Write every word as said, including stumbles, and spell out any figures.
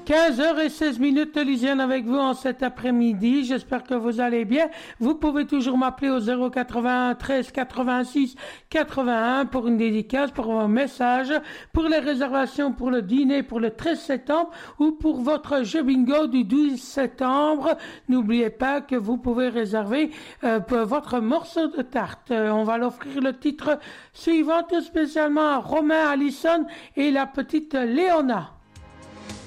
quinze heures seize minutes, Lisiane avec vous en cet après-midi. J'espère que vous allez bien. Vous pouvez toujours m'appeler au zéro quatre-vingt-un treize quatre-vingt-six quatre-vingt-un pour une dédicace, pour vos messages, pour les réservations pour le dîner pour le treize septembre ou pour votre jeu bingo du douze septembre. N'oubliez pas que vous pouvez réserver euh, votre morceau de tarte. Euh, on va l'offrir le titre suivant tout spécialement à Romain Allison et la petite Léona.